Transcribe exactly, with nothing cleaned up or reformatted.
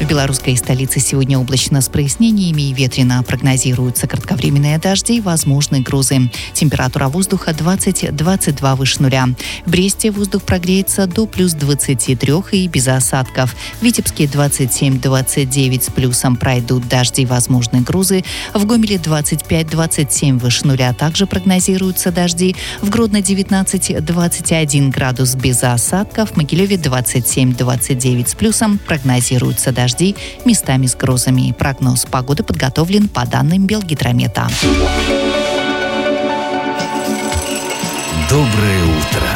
белорусской столице сегодня облачно с прояснениями и ветрено. Прогнозируются кратковременные дожди и возможны грозы. Температура воздуха двадцать - двадцать два выше нуля. В Бресте воздух прогреется до плюс двадцати трёх и без осадков. В Витебске двадцать семь - двадцать девять с плюсом, пройдут дожди и возможны грозы. В Гомеле двадцать пять - двадцать семь выше нуля. Также прогнозируются дожди. В Гродно девятнадцать - двадцать один градус без осадков. В Могилеве двадцать семь - двадцать девять с плюсом. Прогнозируются дожди, местами с грозами. Прогноз погоды подготовлен по данным Белгидромета. Доброе утро!